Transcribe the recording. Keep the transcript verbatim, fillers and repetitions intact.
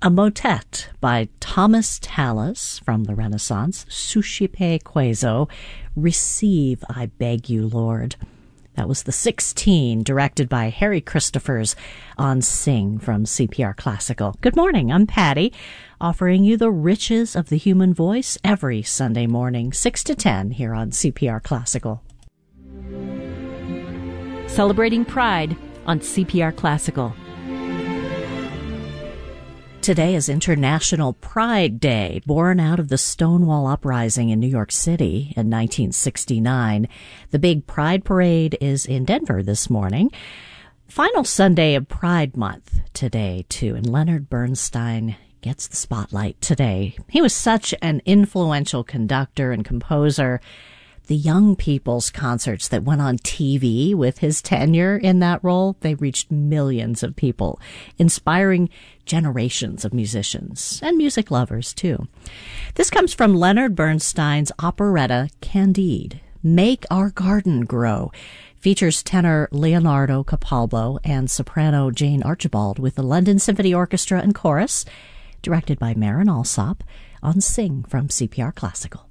A motet by Thomas Tallis from the Renaissance, Suscipe Queso, Receive, I Beg You, Lord. That was the sixteen, directed by Harry Christophers on Sing from C P R Classical. Good morning, I'm Patty, offering you the riches of the human voice every Sunday morning, six to ten, here on C P R Classical. Celebrating Pride on C P R Classical. Today is International Pride Day, born out of the Stonewall Uprising in New York City in nineteen sixty-nine. The big Pride Parade is in Denver this morning. Final Sunday of Pride Month today, too, and Leonard Bernstein gets the spotlight today. He was such an influential conductor and composer. The young people's concerts that went on T V with his tenure in that role, they reached millions of people, inspiring generations of musicians and music lovers, too. This comes from Leonard Bernstein's operetta Candide, Make Our Garden Grow. Features tenor Leonardo Capalbo and soprano Jane Archibald with the London Symphony Orchestra and Chorus, directed by Marin Alsop, on Sing from C P R Classical.